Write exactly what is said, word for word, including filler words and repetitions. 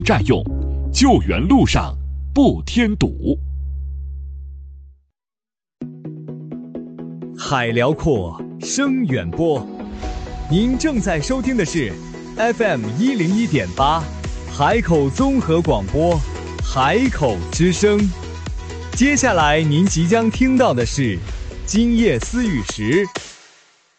占用，救援路上不添堵。 海辽阔，声远播。您正在收听的是 F M 一零一点八，海口综合广播，海口之声。接下来您即将听到的是今夜思雨时，